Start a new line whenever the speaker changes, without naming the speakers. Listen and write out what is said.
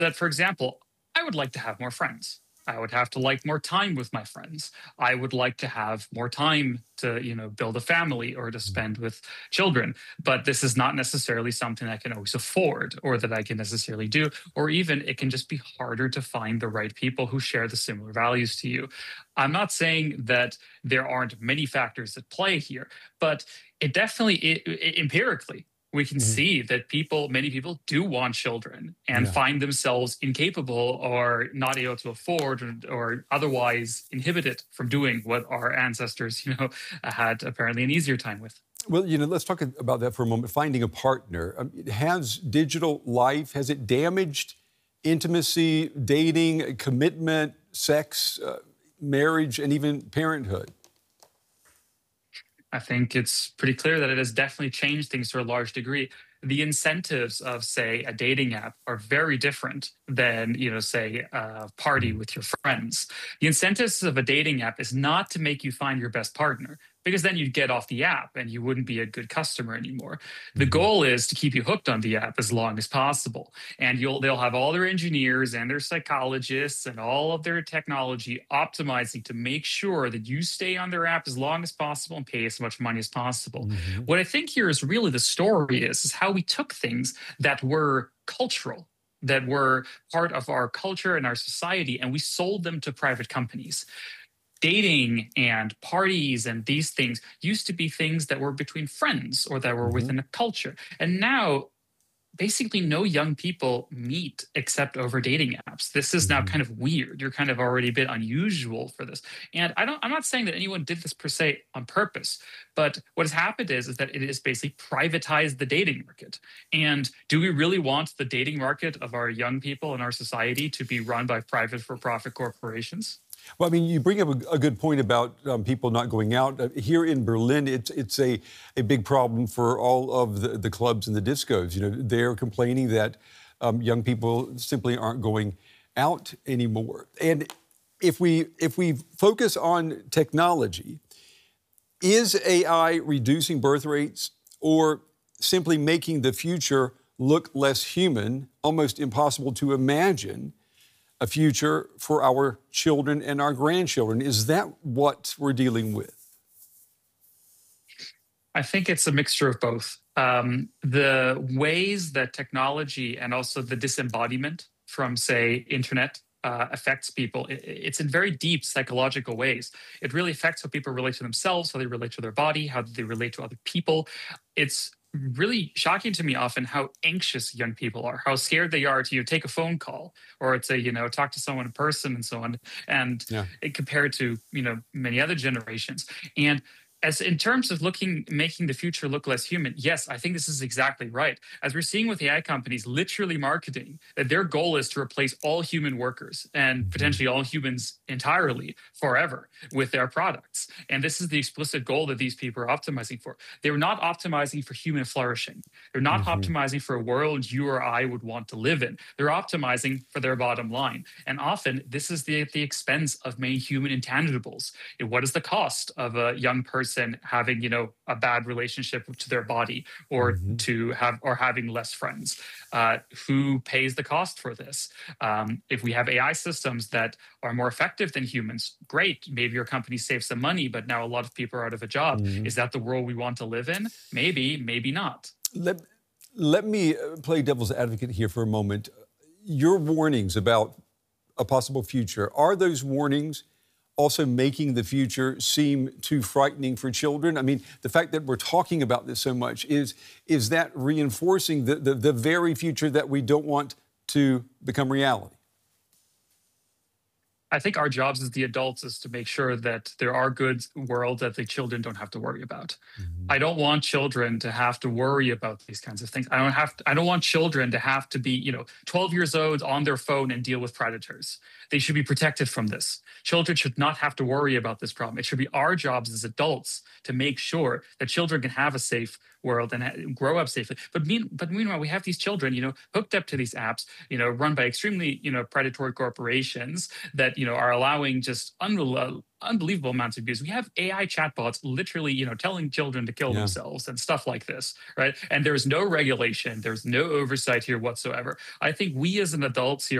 that, for example, I would like to have more friends. I would have to like more time with my friends. I would like to have more time to, build a family or to spend with children. But this is not necessarily something I can always afford or that I can necessarily do. Or even it can just be harder to find the right people who share the similar values to you. I'm not saying that there aren't many factors at play here, but it definitely, empirically, we can
Mhm.
see that many people do want children and
Yeah.
find themselves incapable or not able to afford or otherwise inhibited from doing what our ancestors, had apparently an easier time with.
Well, let's talk about that for a moment. Finding a partner. Has digital life, has it damaged intimacy, dating, commitment, sex, marriage, and even parenthood?
I think it's pretty clear that it has definitely changed things to a large degree. The incentives of, say, a dating app are very different than, say, a party
Mhm.
with your friends. The incentives of a dating app is not to make you find your best partner, because then you'd get off the app and you wouldn't be a good customer anymore. The
Mhm.
goal is to keep you hooked on the app as long as possible. And they'll have all their engineers and their psychologists and all of their technology optimizing to make sure that you stay on their app as long as possible and pay as much money as possible.
Mhm.
What I think here is really the story is how we took things that were cultural, that were part of our culture and our society, and we sold them to private companies. Dating and parties and these things used to be things that were between friends or that were
Mhm.
within a culture. And now basically no young people meet except over dating apps. This is now
Mhm.
kind of weird. You're kind of already a bit unusual for this. And I'm not saying that anyone did this per se on purpose, but what has happened is that it has basically privatized the dating market. And do we really want the dating market of our young people in our society to be run by private for profit corporations?
Well, I mean, you bring up a good point about people not going out. Here in Berlin, it's a big problem for all of the clubs and the discos. They're complaining that young people simply aren't going out anymore. And if we focus on technology, is AI reducing birth rates or simply making the future look less human, almost impossible to imagine a future for our children and our grandchildren? Is that what we're dealing with?
I think it's a mixture of both. The ways that technology and also the disembodiment from, say, internet affects people, it's in very deep psychological ways. It really affects how people relate to themselves, how they relate to their body, how they relate to other people. It's really shocking to me often how anxious young people are, how scared they are to take a phone call or to talk to someone in person and so on, and
Yeah.
compared to many other generations. And as in terms of making the future look less human, yes, I think this is exactly right. As we're seeing with AI companies literally marketing that their goal is to replace all human workers and
Mhm.
potentially all humans entirely forever with their products. And this is the explicit goal that these people are optimizing for. They're not optimizing for human flourishing. They're not
Mhm.
optimizing for a world you or I would want to live in. They're optimizing for their bottom line. And often this is at the expense of many human intangibles. What is the cost of a young person having a bad relationship to their body or
Mhm.
having less friends? Who pays the cost for this? If we have AI systems that are more effective than humans, great, maybe your company saves some money, but now a lot of people are out of a job.
Mhm.
Is that the world we want to live in? Maybe not.
Let, let me play devil's advocate here for a moment. Your warnings about a possible future, are those warnings also making the future seem too frightening for children? I mean, the fact that we're talking about this so much, is that reinforcing the very future that we don't want to become reality?
I think our jobs as the adults is to make sure that there are good worlds that the children don't have to worry about.
Mhm.
I don't want children to have to worry about these kinds of things. I don't want children to have to be, 12 years old on their phone and deal with predators. They should be protected from this. Children should not have to worry about this problem. It should be our jobs as adults to make sure that children can have a safe world and grow up safely. But meanwhile, we have these children, hooked up to these apps, run by extremely, predatory corporations that, are allowing just unbelievable amounts of abuse. We have AI chatbots literally, telling children to kill
Yeah.
themselves and stuff like this, right? And there's no regulation, there's no oversight here whatsoever. I think we as an adults here